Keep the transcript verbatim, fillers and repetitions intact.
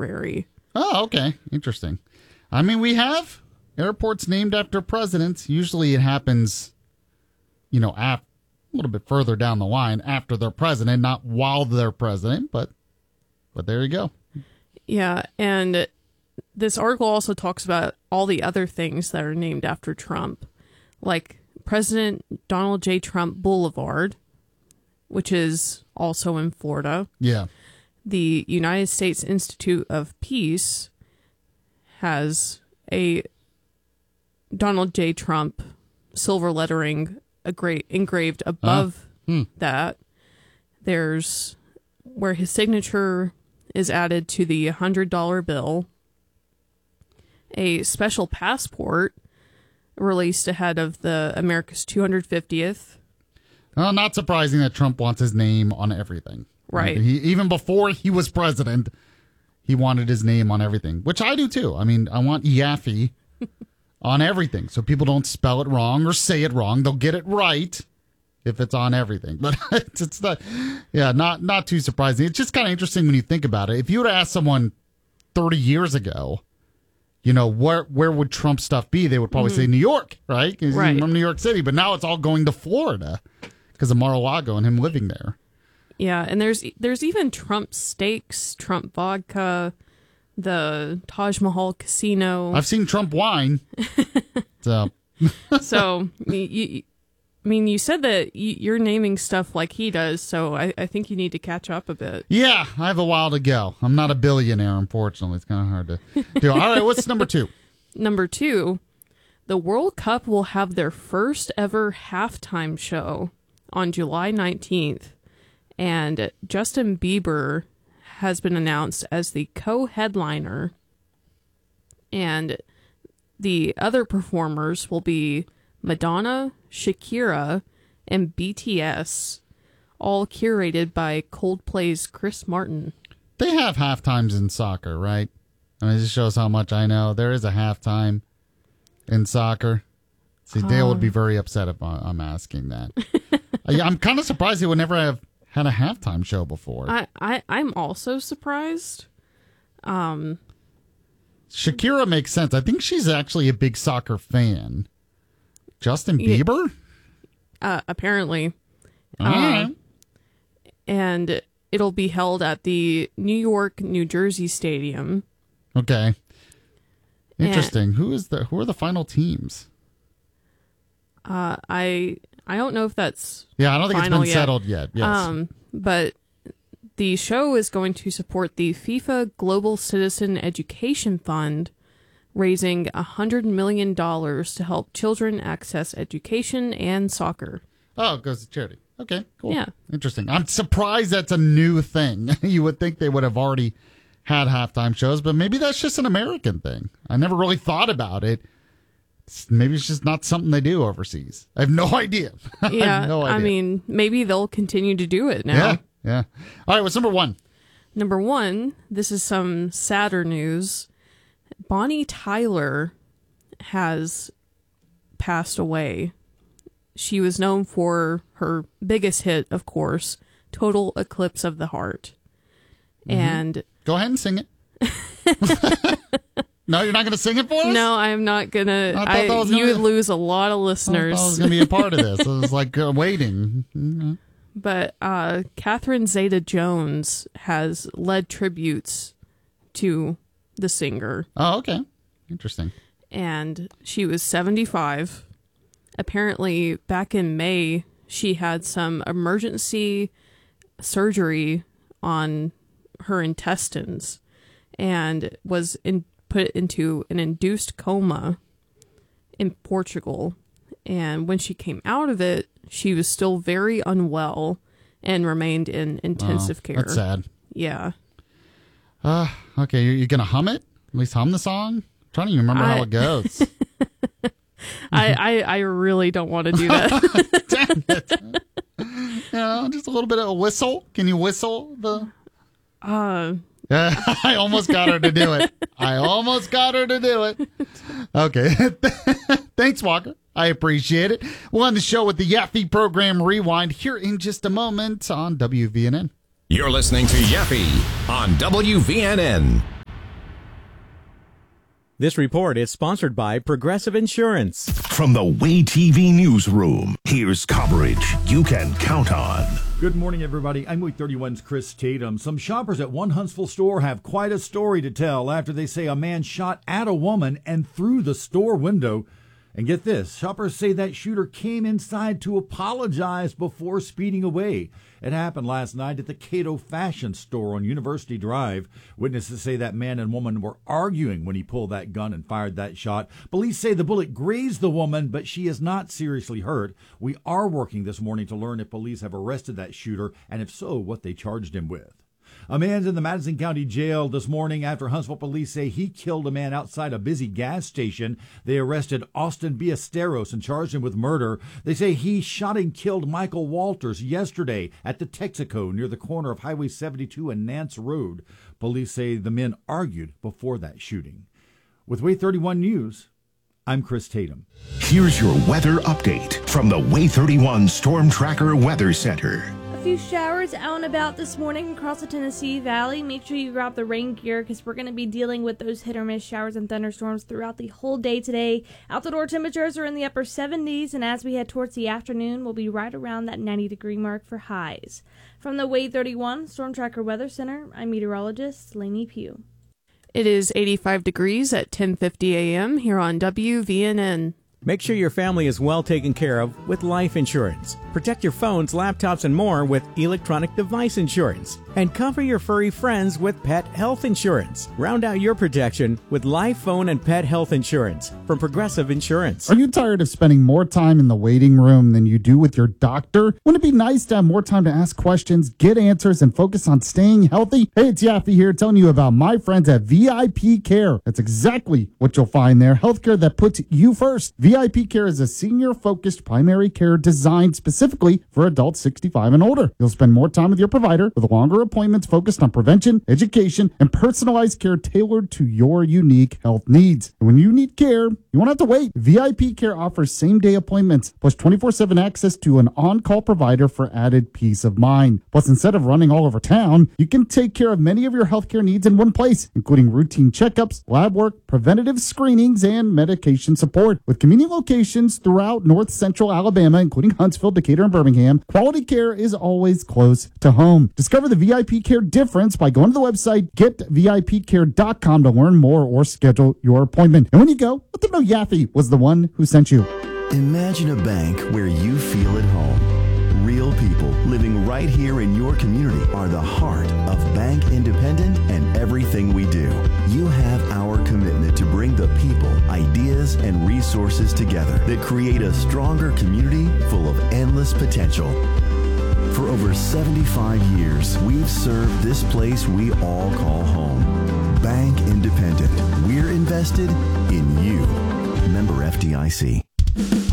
arbitrary. Oh, okay. Interesting. I mean, we have airports named after presidents. Usually it happens, you know, af- a little bit further down the line after they're president, not while they're president, but but there you go. Yeah, and this article also talks about all the other things that are named after Trump, like President Donald J. Trump Boulevard, which is also in Florida. Yeah. The United States Institute of Peace has a Donald J. Trump silver lettering a great engraved above uh, hmm. that. There's where his signature is added to the one hundred dollar bill. A special passport released ahead of the America's two hundred fiftieth. Well, not surprising that Trump wants his name on everything. Right. He, even before he was president, he wanted his name on everything, which I do too. I mean, I want Yaffe on everything so people don't spell it wrong or say it wrong. They'll get it right if it's on everything. But it's, it's not, yeah, not, not too surprising. It's just kind of interesting when you think about it. If you would have asked someone thirty years ago, you know, where where would Trump stuff be? They would probably mm-hmm. say New York, right? Because right. he's from New York City. But now it's all going to Florida because of Mar-a-Lago and him living there. Yeah, and there's there's even Trump steaks, Trump vodka, the Taj Mahal casino. I've seen Trump wine. so, so you, you, I mean, you said that you're naming stuff like he does, so I, I think you need to catch up a bit. Yeah, I have a while to go. I'm not a billionaire, unfortunately. It's kind of hard to do. All right, what's number two? Number two, the World Cup will have their first ever halftime show on July nineteenth. And Justin Bieber has been announced as the co-headliner. And the other performers will be Madonna, Shakira, and B T S, all curated by Coldplay's Chris Martin. They have halftimes in soccer, right? I mean, this shows how much I know. There is a halftime in soccer. See, Dale um, would be very upset if I'm asking that. I'm kind of surprised he would never have had a halftime show before. I, I, I'm also surprised. Um, Shakira makes sense. I think she's actually a big soccer fan. Justin yeah, Bieber? Uh, apparently. All right. Uh, and it'll be held at the New York, New Jersey Stadium. Okay. Interesting. And, who is the who are the final teams? Uh, I I don't know if that's yeah. I don't think it's been yet. settled yet. Yes. Um, but the show is going to support the FIFA Global Citizen Education Fund, raising a hundred million dollars to help children access education and soccer. Oh, it goes to charity. Okay, cool. Yeah. Interesting. I'm surprised that's a new thing. You would think they would have already had halftime shows, but maybe that's just an American thing. I never really thought about it. It's, maybe it's just not something they do overseas. I have no idea. Yeah, I have no idea. I mean, maybe they'll continue to do it now. Yeah, yeah. All right, what's number one? Number one, this is some sadder news. Bonnie Tyler has passed away. She was known for her biggest hit, of course, Total Eclipse of the Heart. Mm-hmm. And go ahead and sing it. No, you're not going to sing it for us? No, I'm not going to. I, I you would lose a lot of listeners. I thought I was going to be a part of this. It was like uh, waiting. Mm-hmm. But uh, Catherine Zeta-Jones has led tributes to the singer. Oh, okay. Interesting. And she was seventy-five. Apparently, back in May, she had some emergency surgery on her intestines and was in, put into an induced coma in Portugal. And when she came out of it, she was still very unwell and remained in intensive oh, care. That's sad. Yeah. Uh, okay, you're, you're going to hum it? At least hum the song? I'm trying to remember I, how it goes. I, I, I really don't want to do that. Dang it. You know, just a little bit of a whistle. Can you whistle the... Uh... I almost got her to do it. I almost got her to do it. Okay. Thanks, Walker. I appreciate it. We'll end the show with the Yaffe Program Rewind here in just a moment on W V N N. You're listening to Yaffe on W V N N. This report is sponsored by Progressive Insurance. From the Way T V newsroom, here's coverage you can count on. Good morning, everybody. I'm Way thirty-one's Chris Tatum. Some shoppers at one Huntsville store have quite a story to tell after they say a man shot at a woman and through the store window. And get this, shoppers say that shooter came inside to apologize before speeding away. It happened last night at the Cato Fashion Store on University Drive. Witnesses say that man and woman were arguing when he pulled that gun and fired that shot. Police say the bullet grazed the woman, but she is not seriously hurt. We are working this morning to learn if police have arrested that shooter, and if so, what they charged him with. A man's in the Madison County Jail this morning after Huntsville police say he killed a man outside a busy gas station. They arrested Austin Ballesteros and charged him with murder. They say he shot and killed Michael Walters yesterday at the Texaco near the corner of Highway seventy-two and Nance Road. Police say the men argued before that shooting. With Way thirty-one News, I'm Chris Tatum. Here's your weather update from the Way thirty-one Storm Tracker Weather Center. A few showers out and about this morning across the Tennessee Valley. Make sure you grab the rain gear because we're going to be dealing with those hit or miss showers and thunderstorms throughout the whole day today. Out the door temperatures are in the upper seventies, and as we head towards the afternoon, we'll be right around that ninety degree mark for highs. From the Way thirty-one Storm Tracker Weather Center, I'm meteorologist Lainey Pugh. It is eighty-five degrees at ten fifty a.m. here on W V N N. Make sure your family is well taken care of with life insurance. Protect your phones, laptops, and more with electronic device insurance. And cover your furry friends with pet health insurance. Round out your protection with life, phone, and pet health insurance from Progressive Insurance. Are you tired of spending more time in the waiting room than you do with your doctor? Wouldn't it be nice to have more time to ask questions, get answers, and focus on staying healthy? Hey, it's Yaffe here telling you about my friends at V I P Care. That's exactly what you'll find there. Healthcare that puts you first. V I P Care is a senior-focused primary care designed specifically for adults sixty-five and older. You'll spend more time with your provider with longer appointments focused on prevention, education, and personalized care tailored to your unique health needs. And when you need care, you won't have to wait. V I P Care offers same-day appointments plus twenty-four seven access to an on-call provider for added peace of mind. Plus, instead of running all over town, you can take care of many of your healthcare needs in one place, including routine checkups, lab work, preventative screenings, and medication support. With convenient locations throughout north central Alabama, including Huntsville, Decatur, and Birmingham, quality care is always close to home. Discover the V I P Care difference by going to the website get V I P care dot com to learn more or schedule your appointment. And when you go, let them know Yaffe was the one who sent you. Imagine a bank where you feel at home. Real people living right here in your community are the heart of Bank Independent and everything we do. You have our commitment to bring the people, ideas, and resources together that create a stronger community full of endless potential. For over seventy-five years, we've served this place we all call home. Bank Independent. We're invested in you. Member F D I C.